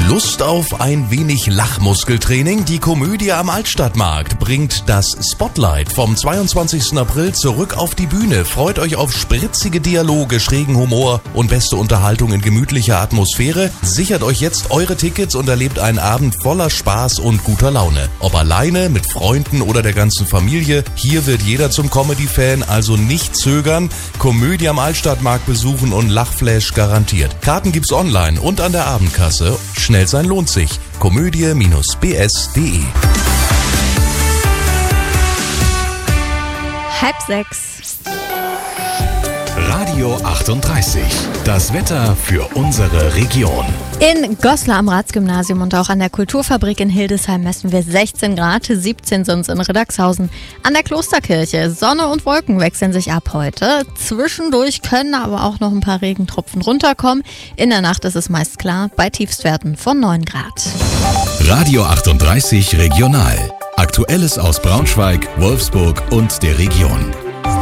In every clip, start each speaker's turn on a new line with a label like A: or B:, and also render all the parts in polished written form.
A: Lust auf ein wenig Lachmuskeltraining? Die Komödie am Altstadtmarkt bringt das Spotlight vom 22. April zurück auf die Bühne. Freut euch auf spritzige Dialoge, schrägen Humor und beste Unterhaltung in gemütlicher Atmosphäre. Sichert euch jetzt eure Tickets und erlebt einen Abend voller Spaß und guter Laune. Ob alleine, mit Freunden oder der ganzen Familie, hier wird jeder zum Comedy-Fan, also nicht zögern. Komödie am Altstadtmarkt besuchen und Lachflash garantiert. Karten gibt's online und an der Abendkasse. Schnell sein lohnt sich. Komödie-bs.de.
B: 5:30.
C: Radio 38. Das Wetter für unsere Region.
B: In Goslar am Ratsgymnasium und auch an der Kulturfabrik in Hildesheim messen wir 16 Grad, 17 sind es in Riddagshausen. An der Klosterkirche, Sonne und Wolken wechseln sich ab heute. Zwischendurch können aber auch noch ein paar Regentropfen runterkommen. In der Nacht ist es meist klar, bei Tiefstwerten von 9 Grad.
C: Radio 38 Regional. Aktuelles aus Braunschweig, Wolfsburg und der Region.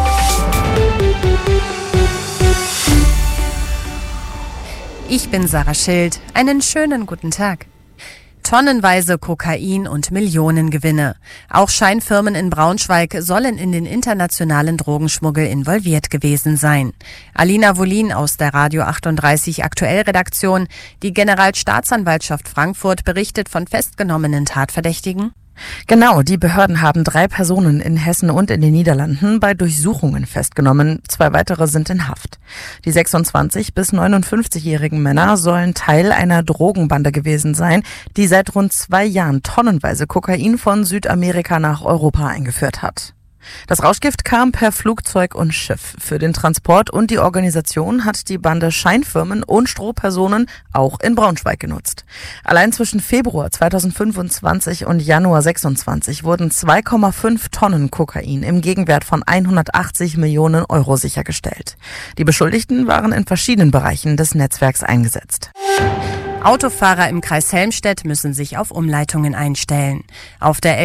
D: Ich bin Sarah Schild. Einen schönen guten Tag. Tonnenweise Kokain und Millionengewinne. Auch Scheinfirmen in Braunschweig sollen in den internationalen Drogenschmuggel involviert gewesen sein. Alina Wollin aus der Radio 38 Aktuell-Redaktion. Die Generalstaatsanwaltschaft Frankfurt berichtet von festgenommenen Tatverdächtigen.
E: Genau, die Behörden haben 3 Personen in Hessen und in den Niederlanden bei Durchsuchungen festgenommen. 2 weitere sind in Haft. Die 26- bis 59-jährigen Männer sollen Teil einer Drogenbande gewesen sein, die seit rund 2 Jahren tonnenweise Kokain von Südamerika nach Europa eingeführt hat. Das Rauschgift kam per Flugzeug und Schiff. Für den Transport und die Organisation hat die Bande Scheinfirmen und Strohpersonen auch in Braunschweig genutzt. Allein zwischen Februar 2025 und Januar 26 wurden 2,5 Tonnen Kokain im Gegenwert von 180 Millionen Euro sichergestellt. Die Beschuldigten waren in verschiedenen Bereichen des Netzwerks eingesetzt.
D: Autofahrer im Kreis Helmstedt müssen sich auf Umleitungen einstellen. Auf der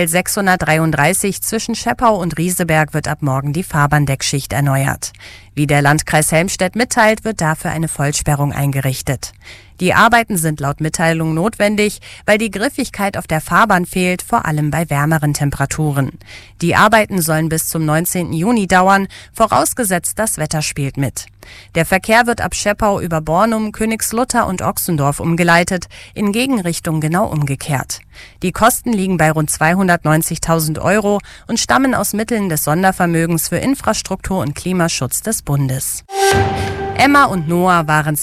D: L633 zwischen Scheppau und Rieseberg wird ab morgen die Fahrbahndeckschicht erneuert. Wie der Landkreis Helmstedt mitteilt, wird dafür eine Vollsperrung eingerichtet. Die Arbeiten sind laut Mitteilung notwendig, weil die Griffigkeit auf der Fahrbahn fehlt, vor allem bei wärmeren Temperaturen. Die Arbeiten sollen bis zum 19. Juni dauern, vorausgesetzt das Wetter spielt mit. Der Verkehr wird ab Scheppau über Bornum, Königslutter und Ochsendorf umgeleitet, in Gegenrichtung genau umgekehrt. Die Kosten liegen bei rund 290.000 Euro und stammen aus Mitteln des Sondervermögens für Infrastruktur und Klimaschutz des Bundes. Emma und Noah waren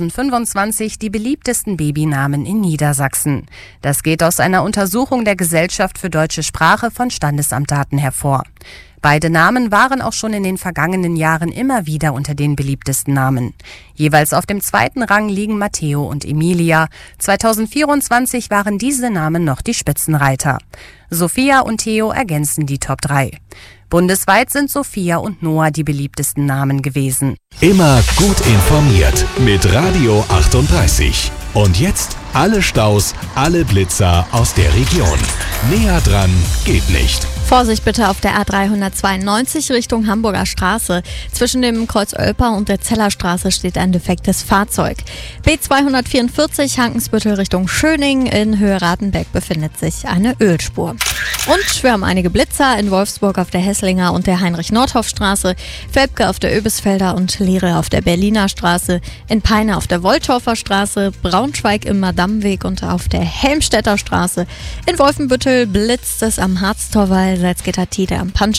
D: 2025 die beliebtesten Babynamen in Niedersachsen. Das geht aus einer Untersuchung der Gesellschaft für deutsche Sprache von Standesamt Daten hervor. Beide Namen waren auch schon in den vergangenen Jahren immer wieder unter den beliebtesten Namen. Jeweils auf dem 2. Rang liegen Matteo und Emilia. 2024 waren diese Namen noch die Spitzenreiter. Sophia und Theo ergänzen die Top 3. Bundesweit sind Sophia und Noah die beliebtesten Namen gewesen.
C: Immer gut informiert mit Radio 38. Und jetzt alle Staus, alle Blitzer aus der Region. Näher dran geht nicht.
B: Vorsicht bitte auf der A392 Richtung Hamburger Straße. Zwischen dem Kreuz Oelper und der Zellerstraße steht ein defektes Fahrzeug. B244 Hankensbüttel Richtung Schöning. In Höhe Ratenbeck befindet sich eine Ölspur. Und wir haben einige Blitzer in Wolfsburg auf der Hesslinger und der Heinrich-Nordhoff-Straße, Velpke auf der Öbisfelder und Lehre auf der Berliner Straße, in Peine auf der Woltorfer Straße, Braunschweig im Madammweg und auf der Helmstedter Straße. In Wolfenbüttel blitzt es am Harztorwall, Salzgitter-Tide am